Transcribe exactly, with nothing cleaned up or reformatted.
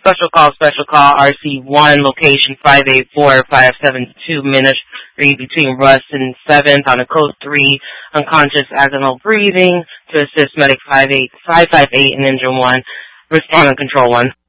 Special call, special call, R C one, location five eight four five seven two, Ministry between Russ and seventh on a code three, unconscious, agonal breathing, to assist medic five eight five five eight and engine one, respond on control one.